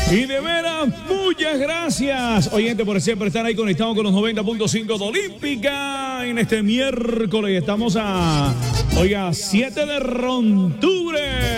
Y de veras, muchas gracias, oyente, por siempre estar ahí conectados con los 90.5 de Olímpica en este miércoles. Estamos a, 7 de octubre.